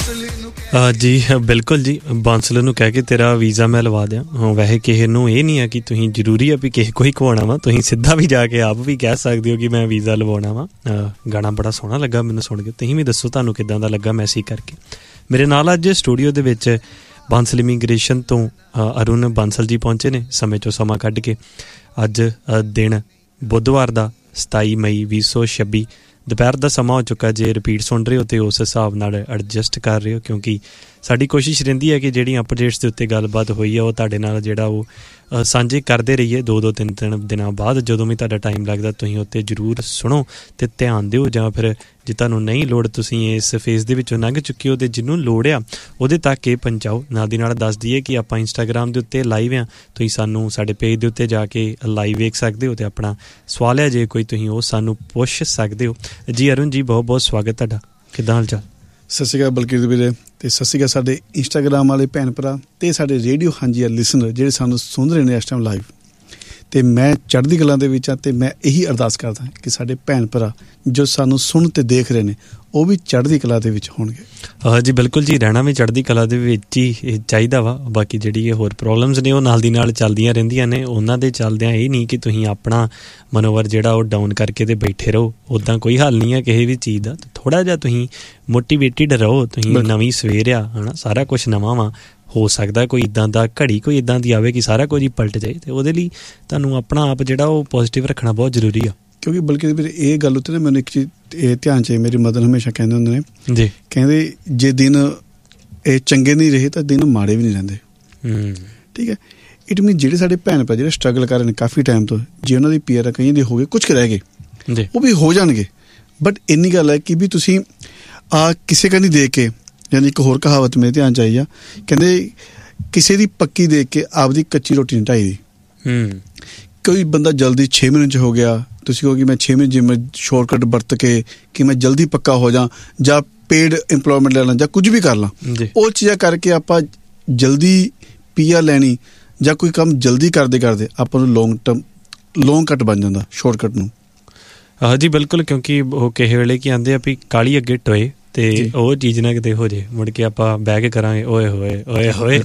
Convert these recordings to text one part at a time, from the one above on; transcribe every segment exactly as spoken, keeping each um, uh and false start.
ਜੀ ਬਿਲਕੁਲ ਜੀ, ਬਾਂਸਲ ਨੂੰ ਕਹਿ ਕੇ ਤੇਰਾ ਵੀਜ਼ਾ ਮੈਂ ਲਵਾ ਦਿਆਂ। ਹਾਂ, ਵੈਸੇ ਕਿਸੇ ਨੂੰ ਇਹ ਨਹੀਂ ਹੈ ਕਿ ਤੁਸੀਂ ਜ਼ਰੂਰੀ ਆ ਵੀ ਕਿਸੇ ਕੋਈ ਖਵਾਉਣਾ ਵਾ, ਤੁਸੀਂ ਸਿੱਧਾ ਵੀ ਜਾ ਕੇ ਆਪ ਵੀ ਕਹਿ ਸਕਦੇ ਹੋ ਕਿ ਮੈਂ ਵੀਜ਼ਾ ਲਵਾਉਣਾ ਵਾ। ਗਾਣਾ ਬੜਾ ਸੋਹਣਾ ਲੱਗਾ ਮੈਨੂੰ ਸੁਣ ਕੇ, ਤੁਸੀਂ ਵੀ ਦੱਸੋ ਤੁਹਾਨੂੰ ਕਿੱਦਾਂ ਦਾ ਲੱਗਾ ਮੈਸੇਜ ਕਰਕੇ। ਮੇਰੇ ਨਾਲ ਅੱਜ ਸਟੂਡੀਓ ਦੇ ਵਿੱਚ ਬਾਂਸਲ ਇਮੀਗ੍ਰੇਸ਼ਨ ਤੋਂ ਅਰੁਣ ਬਾਂਸਲ ਜੀ ਪਹੁੰਚੇ ਨੇ, ਸਮੇਂ 'ਚੋਂ ਸਮਾਂ ਕੱਢ ਕੇ। ਅੱਜ ਦਿਨ ਬੁੱਧਵਾਰ ਦਾ ਸਤਾਈ ਮਈ ਵੀਹ ਸੌ ਛੱਬੀ ਦੁਪਹਿਰ ਦਾ ਸਮਾਂ ਹੋ ਚੁੱਕਾ। ਜੇ ਰਿਪੀਟ ਸੁਣ ਰਹੇ ਹੋ ਤਾਂ ਉਸ ਹਿਸਾਬ ਨਾਲ ਐਡਜਸਟ ਕਰ ਰਹੇ ਹੋ, ਕਿਉਂਕਿ ਸਾਡੀ ਕੋਸ਼ਿਸ਼ ਰਹਿੰਦੀ ਹੈ ਕਿ ਜਿਹੜੀਆਂ ਅਪਡੇਟਸ ਦੇ ਉੱਤੇ ਗੱਲਬਾਤ ਹੋਈ ਹੈ ਉਹ ਤੁਹਾਡੇ ਨਾਲ ਜਿਹੜਾ ਉਹ ਸਾਂਝੇ ਕਰਦੇ ਰਹੀਏ ਦੋ ਦੋ ਤਿੰਨ ਤਿੰਨ ਦਿਨਾਂ ਬਾਅਦ। ਜਦੋਂ ਵੀ ਤੁਹਾਡਾ ਟਾਈਮ ਲੱਗਦਾ ਤੁਸੀਂ ਉੱਤੇ ਜ਼ਰੂਰ ਸੁਣੋ ਅਤੇ ਧਿਆਨ ਦਿਓ, ਜਾਂ ਫਿਰ ਜੇ ਤੁਹਾਨੂੰ ਨਹੀਂ ਲੋੜ ਤੁਸੀਂ ਇਸ ਫੇਜ਼ ਦੇ ਵਿੱਚੋਂ ਲੰਘ ਚੁੱਕੇ ਹੋ ਅਤੇ ਜਿਹਨੂੰ ਲੋੜ ਆ ਉਹਦੇ ਤੱਕ ਇਹ ਪਹੁੰਚਾਓ। ਨਾਲ ਦੀ ਨਾਲ ਦੱਸ ਦਈਏ ਕਿ ਆਪਾਂ ਇੰਸਟਾਗ੍ਰਾਮ ਦੇ ਉੱਤੇ ਲਾਈਵ ਹਾਂ, ਤੁਸੀਂ ਸਾਨੂੰ ਸਾਡੇ ਪੇਜ ਦੇ ਉੱਤੇ ਜਾ ਕੇ ਲਾਈਵ ਵੇਖ ਸਕਦੇ ਹੋ ਅਤੇ ਆਪਣਾ ਸਵਾਲ ਹੈ ਜੇ ਕੋਈ ਤੁਸੀਂ ਉਹ ਸਾਨੂੰ ਪੁੱਛ ਸਕਦੇ ਹੋ। ਜੀ ਅਰੁਣ ਜੀ, ਬਹੁਤ ਬਹੁਤ ਸਵਾਗਤ ਤੁਹਾਡਾ, ਕਿੱਦਾਂ ਹਾਲ ਚਾਲ? ਸਤਿ ਸ਼੍ਰੀ ਅਕਾਲ ਬਲਕੀਤ ਵੀਰੇ, ਅਤੇ ਸਤਿ ਸ਼੍ਰੀ ਅਕਾਲ ਸਾਡੇ ਇੰਸਟਾਗ੍ਰਾਮ ਵਾਲੇ ਭੈਣ ਭਰਾ ਅਤੇ ਸਾਡੇ ਰੇਡੀਓ ਹਾਂਜੀ ਆ ਲਿਸਨਰ ਜਿਹੜੇ ਸਾਨੂੰ ਸੁਣ ਰਹੇ ਨੇ ਇਸ ਟਾਈਮ ਲਾਈਵ। ਅਤੇ ਮੈਂ ਚੜ੍ਹਦੀ ਕਲਾ ਦੇ ਵਿੱਚ ਹਾਂ ਅਤੇ ਮੈਂ ਇਹੀ ਅਰਦਾਸ ਕਰਦਾ ਕਿ ਸਾਡੇ ਭੈਣ ਭਰਾ ਜੋ ਸਾਨੂੰ ਸੁਣ ਅਤੇ ਦੇਖ ਰਹੇ ਨੇ ਉਹ ਵੀ ਚੜ੍ਹਦੀ ਕਲਾ ਦੇ ਵਿੱਚ ਹੋਣਗੇ। ਹਾਂ ਜੀ ਬਿਲਕੁਲ ਜੀ, ਰਹਿਣਾ ਵੀ ਚੜ੍ਹਦੀ ਕਲਾ ਦੇ ਵਿੱਚ ਹੀ ਚਾਹੀਦਾ ਵਾ। ਬਾਕੀ ਜਿਹੜੀ ਇਹ ਹੋਰ ਪ੍ਰੋਬਲਮਸ ਨੇ ਉਹ ਨਾਲ ਦੀ ਨਾਲ ਚੱਲਦੀਆਂ ਰਹਿੰਦੀਆਂ ਨੇ, ਉਹਨਾਂ ਦੇ ਚੱਲਦਿਆਂ ਇਹ ਨਹੀਂ ਕਿ ਤੁਸੀਂ ਆਪਣਾ ਮਨੋਵਰ ਜਿਹੜਾ ਉਹ ਡਾਊਨ ਕਰਕੇ ਤੇ ਬੈਠੇ ਰਹੋ। ਉੱਦਾਂ ਕੋਈ ਹੱਲ ਨਹੀਂ ਹੈ ਕਿਸੇ ਵੀ ਚੀਜ਼ ਦਾ। ਥੋੜ੍ਹਾ ਜਿਹਾ ਤੁਸੀਂ ਮੋਟੀਵੇਟਿਡ ਰਹੋ, ਤੁਸੀਂ ਨਵੀਂ ਸਵੇਰ ਆ ਹੈ ਨਾ, ਸਾਰਾ ਕੁਛ ਨਵਾਂ ਵਾ। ਹੋ ਸਕਦਾ ਕੋਈ ਇੱਦਾਂ ਦਾ ਘੜੀ ਕੋਈ ਇੱਦਾਂ ਦੀ ਆਵੇ ਕਿ ਸਾਰਾ ਕੁਝ ਹੀ ਪਲਟ ਜਾਏ, ਅਤੇ ਉਹਦੇ ਲਈ ਤੁਹਾਨੂੰ ਆਪਣਾ ਆਪ ਜਿਹੜਾ ਉਹ ਪੋਜ਼ੀਟਿਵ ਰੱਖਣਾ ਬਹੁਤ ਜ਼ਰੂਰੀ ਆ। ਕਿਉਂਕਿ ਬਲਕਿ ਵੀਰੇ ਇਹ ਗੱਲ ਉੱਤੇ ਨਾ ਮੈਨੂੰ ਇੱਕ ਚੀਜ਼ ਇਹ ਧਿਆਨ 'ਚ ਮੇਰੀ ਮਦਰ ਹਮੇਸ਼ਾ ਕਹਿੰਦੇ ਹੁੰਦੇ ਨੇ ਜੀ, ਕਹਿੰਦੇ ਜੇ ਦਿਨ ਇਹ ਚੰਗੇ ਨਹੀਂ ਰਹੇ ਤਾਂ ਦਿਨ ਮਾੜੇ ਵੀ ਨਹੀਂ ਰਹਿੰਦੇ। ਠੀਕ ਹੈ, ਇਟ ਮੀਨ ਜਿਹੜੇ ਸਾਡੇ ਭੈਣ ਭਰਾ ਜਿਹੜੇ ਸਟਰਗਲ ਕਰ ਰਹੇ ਨੇ ਕਾਫੀ ਟਾਈਮ ਤੋਂ, ਜੇ ਉਹਨਾਂ ਦੀ ਪੀਆਰ ਕਈਆਂ ਦੇ ਹੋ ਗਏ, ਕੁਛ ਕੁ ਰਹਿ ਗਏ, ਉਹ ਵੀ ਹੋ ਜਾਣਗੇ। ਬਟ ਇੰਨੀ ਗੱਲ ਹੈ ਕਿ ਵੀ ਤੁਸੀਂ ਆ ਕਿਸੇ ਕਾ ਨਹੀਂ ਦੇਖ ਕੇ, ਯਾਨੀ ਇੱਕ ਹੋਰ ਕਹਾਵਤ ਮੇਰੇ ਧਿਆਨ 'ਚ ਆਈ ਆ, ਕਹਿੰਦੇ ਕਿਸੇ ਦੀ ਪੱਕੀ ਦੇਖ ਕੇ ਆਪਦੀ ਕੱਚੀ ਰੋਟੀ ਨਹੀਂ ਢਾਈ ਦੀ। ਕੋਈ ਬੰਦਾ ਜਲਦੀ ਛੇ ਮਹੀਨੇ 'ਚ ਹੋ ਗਿਆ, ਤੁਸੀਂ ਕਹੋ ਕਿ ਮੈਂ ਛੇ ਮਹੀਨੇ ਜਿਵੇਂ ਸ਼ੋਰਟਕਟ ਵਰਤ ਕੇ ਕਿ ਮੈਂ ਜਲਦੀ ਪੱਕਾ ਹੋ ਜਾ ਜਾਂ ਪੇਡ ਇੰਪਲੋਇਮੈਂਟ ਲੈ ਲਾਂ ਜਾਂ ਕੁਝ ਵੀ ਕਰ ਲਾਂ, ਉਹ ਚੀਜ਼ਾਂ ਕਰਕੇ ਆਪਾਂ ਜਲਦੀ ਪੀ ਆਰ ਲੈਣੀ ਜਾਂ ਕੋਈ ਕੰਮ ਜਲਦੀ ਕਰਦੇ ਕਰਦੇ ਆਪਾਂ ਨੂੰ ਲੌਂਗ ਟਰਮ ਲੌਂਗ ਕੱਟ ਬਣ ਜਾਂਦਾ ਸ਼ੋਰਟਕਟ ਨੂੰ। ਹਾਂ ਜੀ ਬਿਲਕੁਲ, ਕਿਉਂਕਿ ਉਹ ਕਿਸੇ ਵੇਲੇ ਕੀ ਆਉਂਦੇ ਆ ਵੀ ਕਾਹਲੀ ਅੱਗੇ ਟੋਏ, ਤੇ ਉਹ ਚੀਜ਼ ਨਾ ਕਿਤੇ ਹੋ ਜੇ ਮੁੜ ਕੇ ਆਪਾਂ ਬਹਿ ਕੇ ਕਰਾਂਗੇ ਓਏ ਹੋਏ ਓਏ ਹੋਏ।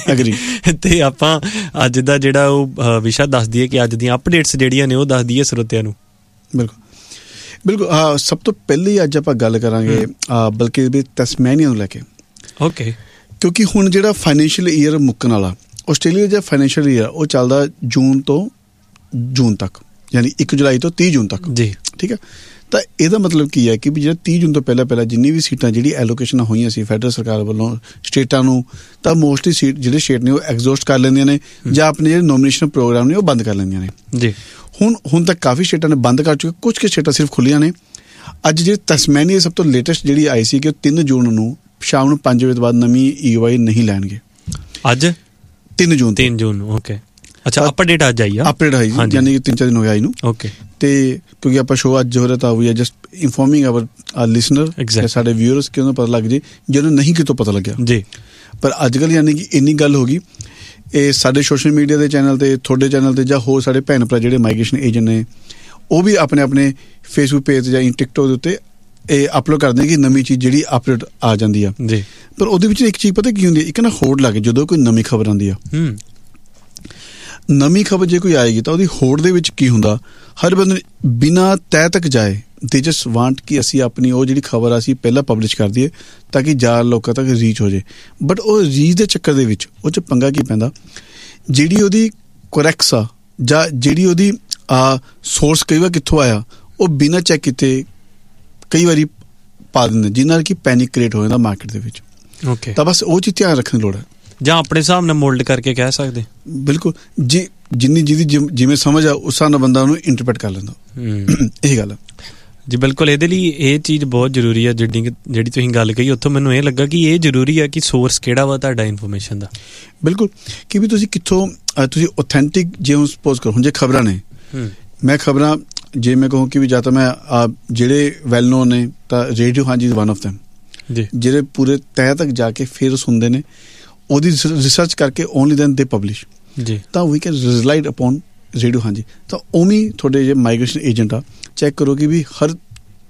ਤੇ ਆਪਾਂ ਅੱਜ ਦਾ ਜਿਹੜਾ ਉਹ ਵਿਸ਼ਾ ਦੱਸ ਦਈਏ ਕਿ ਅੱਜ ਦੀਆਂ ਅਪਡੇਟਸ ਜਿਹੜੀਆਂ ਨੇ ਉਹ ਦੱਸ ਦਈਏ ਸਰੋਤਿਆਂ ਨੂੰ। ਬਿਲਕੁਲ ਬਿਲਕੁਲ ਹਾਂ, ਸਭ ਤੋਂ ਪਹਿਲੀ ਅੱਜ ਆਪਾਂ ਗੱਲ ਕਰਾਂਗੇ ਬਲਕਿ ਵੀ ਤਸਮੈਨੀਆ ਨੂੰ ਲੈ ਕੇ। ਓਕੇ, ਕਿਉਂਕਿ ਹੁਣ ਜਿਹੜਾ ਫਾਈਨੈਂਸ਼ੀਅਲ ਈਅਰ ਮੁੱਕਣ ਵਾਲਾ ਆਸਟ੍ਰੇਲੀਆ ਦਾ ਫਾਈਨੈਂਸ਼ੀਅਲ ਈਅਰ ਉਹ ਚੱਲਦਾ ਜੂਨ ਤੋਂ ਜੂਨ ਤੱਕ, ਯਾਨੀ ਇੱਕ ਜੁਲਾਈ ਤੋਂ ਤੀਹ ਜੂਨ ਤੱਕ ਜੀ। ਠੀਕ ਹੈ, ਤਾਂ ਇਹਦਾ ਮਤਲਬ ਕੀ ਹੈ ਕਿ ਵੀ ਜਿਹੜਾ ਤੀਹ ਜੂਨ ਤੋਂ ਪਹਿਲਾਂ ਪਹਿਲਾਂ ਜਿੰਨੀ ਵੀ ਸੀਟਾਂ ਜਿਹੜੀ ਐਲੋਕੇਸ਼ਨ ਹੋਈਆਂ ਸੀ ਫੈਡਰਲ ਸਰਕਾਰ ਵੱਲੋਂ ਸਟੇਟਾਂ ਨੂੰ, ਤਾਂ ਮੋਸਟਲੀ ਸੀਟ ਜਿਹੜੇ ਸਟੇਟ ਨੇ ਉਹ ਐਗਜ਼ੌਸਟ ਕਰ ਲੈਂਦੀਆਂ ਨੇ ਜਾਂ ਆਪਣੇ ਜਿਹੜੇ ਨੋਮੀਨੇਸ਼ਨ ਪ੍ਰੋਗਰਾਮ ਨੇ ਉਹ ਬੰਦ ਕਰ ਲੈਂਦੀਆਂ ਨੇ ਜੀ। ਹੁਣ ਹੁਣ ਤੱਕ ਕਾਫੀ ਸਟੇਟਾਂ ਨੇ ਬੰਦ ਕਰ ਚੁੱਕੇ, ਕੁਝ ਕੁ ਸਟੇਟਾਂ ਸਿਰਫ ਖੁੱਲ੍ਹੀਆਂ ਨੇ। ਅੱਜ ਜਿਹੜੀ ਤਸਮੈਨੀਆ ਸਭ ਤੋਂ ਲੇਟੈਸਟ ਜਿਹੜੀ ਆਈ ਸੀ ਕਿ ਉਹ ਤਿੰਨ ਜੂਨ ਨੂੰ ਸ਼ਾਮ ਨੂੰ ਪੰਜ ਵਜੇ ਤੋਂ ਬਾਅਦ ਨਵੀਂ ਈ ਓ ਆਈ ਨਹੀਂ ਲੈਣਗੇ। ਅੱਜ ਤਿੰਨ ਜੂਨ ਤਿੰਨ ਜੂਨ ਨੂੰ ਓਕੇ, ਅੱਛਾ ਅਪਡੇਟ ਅੱਜ ਆਈ ਆ, ਅਪਡੇਟ ਆਈ ਯਾਨੀ ਕਿ ਤਿੰਨ ਚਾਰ ਦਿਨ ਹੋਏ ਆਈ ਨੂੰ। ਓਕੇ, ਤੇ ਕਿਉਂਕਿ ਆਪਾਂ ਸ਼ੋਅ ਅੱਜ ਹੋ ਰਿਹਾ ਤਾਂ ਵੀ ਆ ਜਸਟ ਇਨਫੋਰਮਿੰਗ ਆਵਰ ਆਰ ਲਿਸਨਰ, ਸਾਡੇ ਵਿਊਅਰਸ ਕਿ ਉਹਨੂੰ ਪਤਾ ਲੱਗ ਜੇ ਜਿਹਨੂੰ ਨਹੀਂ ਕਿਤੋਂ ਪਤਾ ਲੱਗਿਆ ਜੀ। ਪਰ ਅੱਜ ਕੱਲ੍ਹ ਯਾਨੀ ਕਿ ਇੰਨੀ ਗੱਲ ਹੋ ਗਈ, ਇਹ ਸਾਡੇ ਸੋਸ਼ਲ ਮੀਡੀਆ ਦੇ ਚੈਨਲ 'ਤੇ, ਤੁਹਾਡੇ ਚੈਨਲ 'ਤੇ ਜਾਂ ਹੋਰ ਸਾਡੇ ਭੈਣ ਭਰਾ ਜਿਹੜੇ ਮਾਈਗ੍ਰੇਸ਼ਨ ਏਜੰਟ ਨੇ ਉਹ ਵੀ ਆਪਣੇ ਆਪਣੇ ਫੇਸਬੁੱਕ ਪੇਜ ਜਾਂ ਟਿਕਟੋਕ ਦੇ ਉੱਤੇ ਇਹ ਅਪਲੋਡ ਕਰਦੇ ਕਿ ਨਵੀਂ ਚੀਜ਼ ਜਿਹੜੀ ਅਪਡੇਟ ਆ ਜਾਂਦੀ ਆ ਜੀ। ਪਰ ਉਹਦੇ ਵਿੱਚ ਇੱਕ ਚੀਜ਼ ਪਤਾ ਕੀ ਹੁੰਦੀ ਹੈ, ਇੱਕ ਨਾ ਹੋੜ ਲੱਗ ਜਦੋਂ ਕੋਈ ਨਵੀਂ ਖਬਰ ਆਉਂਦੀ ਆ। ਨਵੀਂ ਖਬਰ ਜੇ ਕੋਈ ਆਏਗੀ ਤਾਂ ਉਹਦੀ ਹੋੜ ਦੇ ਵਿੱਚ ਕੀ ਹੁੰਦਾ, ਹਰ ਬੰਦੇ ਬਿਨਾਂ ਤੈਅ ਤੱਕ ਜਾਏ ਦੇ ਜਸਟ ਵਾਂਟ ਕਿ ਅਸੀਂ ਆਪਣੀ ਉਹ ਜਿਹੜੀ ਖਬਰ ਆ ਅਸੀਂ ਪਹਿਲਾਂ ਪਬਲਿਸ਼ ਕਰ ਦਈਏ ਤਾਂ ਕਿ ਜ਼ਿਆਦਾ ਲੋਕਾਂ ਤੱਕ ਰੀਚ ਹੋ ਜਾਏ। ਬਟ ਉਹ ਰੀਚ ਦੇ ਚੱਕਰ ਦੇ ਵਿੱਚ ਉਹ 'ਚ ਪੰਗਾ ਕੀ ਪੈਂਦਾ, ਜਿਹੜੀ ਉਹਦੀ ਕਰੈਕਟਸ ਆ ਜਾਂ ਜਿਹੜੀ ਉਹਦੀ ਸੋਰਸ ਕਈ ਵਾਰ ਕਿੱਥੋਂ ਆਇਆ ਉਹ ਬਿਨਾਂ ਚੈੱਕ ਕੀਤੇ ਕਈ ਵਾਰੀ ਪਾ ਦਿੰਦੇ, ਜਿਹਦੇ ਨਾਲ ਕਿ ਪੈਨਿਕ ਕ੍ਰੀਏਟ ਹੋ ਜਾਂਦਾ ਮਾਰਕੀਟ ਦੇ ਵਿੱਚ। ਓਕੇ, ਤਾਂ ਬਸ ਉਹ ਚੀਜ਼ ਧਿਆਨ ਰੱਖਣ ਦੀ ਲੋੜ ਹੈ। ਜਾਂ ਆਪਣੇ ਹਿਸਾਬ ਨਾਲ ਮੋਲਡ ਕਰਕੇ ਕਹਿ ਸਕਦੇ। ਬਿਲਕੁਲ ਜੀ, ਜਿੰਨੀ ਜਿਹਦੀ ਜਿਵੇਂ ਸਮਝ ਆ ਉਸ ਹਿਸਾਬ ਨਾਲ ਬੰਦਾ ਉਹਨੂੰ ਇੰਟਰਪ੍ਰੇਟ ਕਰ ਲੈਂਦਾ। ਇਹੀ ਗੱਲ ਹੈ ਜੀ। ਬਿਲਕੁਲ, ਇਹਦੇ ਲਈ ਇਹ ਚੀਜ਼ ਬਹੁਤ ਜ਼ਰੂਰੀ ਆ ਜਿਹੜੀ ਜਿਹੜੀ ਤੁਸੀਂ ਗੱਲ ਕਹੀ, ਉੱਥੋਂ ਮੈਨੂੰ ਇਹ ਲੱਗਾ ਕਿ ਇਹ ਜ਼ਰੂਰੀ ਆ ਕਿ ਸੋਰਸ ਕਿਹੜਾ ਵਾ ਤੁਹਾਡਾ ਇਨਫੋਰਮੇਸ਼ਨ ਦਾ। ਬਿਲਕੁਲ, ਕਿ ਵੀ ਤੁਸੀਂ ਕਿੱਥੋਂ ਤੁਸੀਂ ਓਥੈਂਟਿਕ ਜੇ ਹੁਣ ਸਪੋਜ਼ ਕਰੋ ਹੁਣ ਜੇ ਖਬਰਾਂ ਨੇ, ਮੈਂ ਖਬਰਾਂ ਜੇ ਮੈਂ ਕਹੂੰ ਕਿ ਵੀ ਜਾਂ ਤਾਂ ਮੈਂ ਜਿਹੜੇ ਵੈਲ ਨੋਨ ਨੇ ਤਾਂ ਰੇਡੀਓ ਹਾਂਜੀ ਇਜ਼ ਵਨ ਆਫ ਦੈਮ ਜੀ, ਜਿਹੜੇ ਪੂਰੇ ਤਹਿ ਤੱਕ ਜਾ ਕੇ ਫਿਰ ਸੁਣਦੇ ਨੇ, ਉਹਦੀ ਰਿਸਰਚ ਕਰਕੇ ਓਨਲੀ ਦੈਨ ਦੇ ਪਬਲਿਸ਼ ਜੀ, ਤਾਂ ਵੀ ਕੈਨ ਰਿਲਾਈਡ ਅਪੋਨ ਰੇਡੀਓ ਹਾਂਜੀ। ਤਾਂ ਉਵੇਂ ਤੁਹਾਡੇ ਜੇ ਮਾਈਗ੍ਰੇਸ਼ਨ ਏਜੰਟ ਆ, ਚੈੱਕ ਕਰੋ ਕਿ ਵੀ ਹਰ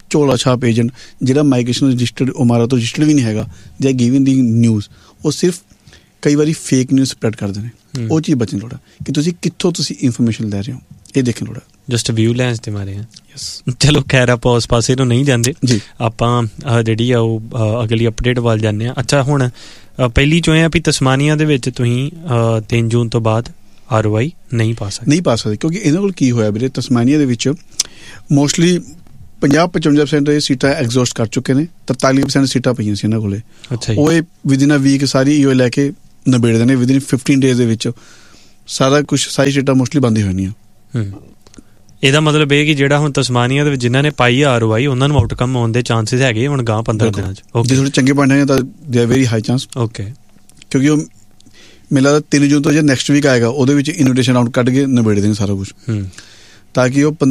ਝੋਲਾ ਛਾਪ ਏਜੰਟ ਜਿਹੜਾ ਮਾਈਗ੍ਰੇਸ਼ਨ ਰਜਿਸਟਰਡ ਉਮਾਰਾ ਤੋਂ ਰਜਿਸਟਰਡ ਵੀ ਨਹੀਂ ਹੈਗਾ, ਦੇ ਗਿਵਿੰਗ ਦੀ ਨਿਊਜ਼, ਉਹ ਸਿਰਫ ਕਈ ਵਾਰੀ ਫੇਕ ਨਿਊਜ਼ ਸਪਰੈਡ ਕਰਦੇ ਨੇ। ਉਹ ਚੀਜ਼ ਬਚਣ ਲੋੜ ਕਿ ਤੁਸੀਂ ਕਿੱਥੋਂ ਤੁਸੀਂ ਇਨਫੋਰਮੇਸ਼ਨ ਲੈ ਰਹੇ ਹੋ, ਇਹ ਦੇਖਣ ਲੋੜ। ਜਸਟ ਵਿਊ ਲੈਂਸ ਤੇ ਮਾਰੇ ਆ। ਚਲੋ ਖੈਰ ਆਪਾਂ ਉਸ ਪਾਸੇ ਨੂੰ ਨਹੀਂ ਜਾਂਦੇ ਜੀ, ਆਪਾਂ ਜਿਹੜੀ ਆ ਉਹ ਅਗਲੀ ਅਪਡੇਟ ਵੱਲ ਜਾਂਦੇ ਹਾਂ। ਅੱਛਾ, ਹੁਣ ਪਹਿਲੀ ਚੋਂ ਇਹ ਆ ਵੀ ਤਸਮਾਨੀਆ ਦੇ ਵਿੱਚ ਤੁਸੀਂ ਤਿੰਨ ਜੂਨ ਤੋਂ ਬਾਅਦ ਆਰ ਓ ਆਈ ਨਹੀਂ ਪਾ ਸਕਦੇ ਨਹੀਂ ਪਾ ਸਕਦੇ ਕਿਉਂਕਿ ਇਹਨਾਂ ਕੋਲ ਕੀ ਹੋਇਆ ਵੀਰੇ, ਤਸਮਾਨੀਆ ਦੇ ਵਿੱਚ ਮੋਸਟਲੀ ਪੰਜਾਹ ਪਚਵੰਜਾ ਪਰਸੈਂਟ ਇਹ ਸੀਟਾਂ ਐਗਜ਼ੌਸਟ ਕਰ ਚੁੱਕੇ ਨੇ, ਤਰਤਾਲੀ ਪਰਸੈਂਟ ਸੀਟਾਂ ਪਈਆਂ ਸੀ ਇਹਨਾਂ ਕੋਲੇ। ਅੱਛਾ, ਉਹ ਇਹ ਵਿਦਿਨ ਅ ਵੀਕ ਸਾਰੀ ਈਓ ਲੈ ਕੇ ਨਿਬੇੜਦੇ ਨੇ, ਵਿਦਿਨ ਫਿਫਟੀਨ ਡੇਜ਼ ਦੇ ਵਿੱਚ ਸਾਰਾ ਕੁਛ, ਸਾਰੀ ਸੀਟਾਂ ਮੋਸਟਲੀ ਬੰਦ ਹੀ ਹੋਣੀਆਂ। ਇਹਦਾ ਮਤਲਬ ਇਹ ਕਿ ਜਿਹੜਾ ਹੁਣ ਤਸਮਾਨੀਆ ਦੇ ਵਿੱਚ ਜਿਨ੍ਹਾਂ ਨੇ ਪਾਈ ਆਰ ਓ ਆਈ ਉਹਨਾਂ ਨੂੰ ਆਊਟਕਮ ਆਉਣ ਦੇ ਚਾਂਸਿਸ ਹੈਗੇ ਹੁਣ ਗਾਂ ਪੰਦਰਾਂ ਦਿਨਾਂ 'ਚ। ਜੇ ਥੋੜੇ ਚੰਗੇ ਪੁਆਇੰਟ ਹੈਗੇ ਤਾਂ they are very high chance. Okay, ਕਿਉਂਕਿ ਉਹ ਮੈਨੂੰ ਲੱਗਦਾ ਤਿੰਨ ਜੂਨ ਤੋਂ ਜੇ ਨੈਕਸਟ ਵੀਕ ਆਏਗਾ ਉਹਦੇ ਵਿੱਚ ਇਨਵੀਟੇਸ਼ਨ ਰਾਊਂਡ ਕੱਢ ਕੇ ਨਿਬੇੜ ਦੇਣ ਸਾਰਾ ਕੁਛ, ਤਾਂ ਕਿ ਉਹ